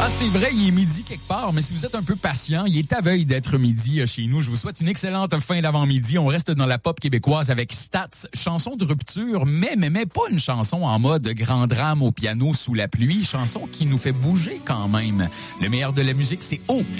Ah, c'est vrai, il est midi quelque part, mais si vous êtes un peu patient, il est à veille d'être midi chez nous. Je vous souhaite une excellente fin d'avant-midi. On reste dans la pop québécoise avec Stats, chanson de rupture, mais pas une chanson en mode grand drame au piano sous la pluie, chanson qui nous fait bouger quand même. Le meilleur de la musique, c'est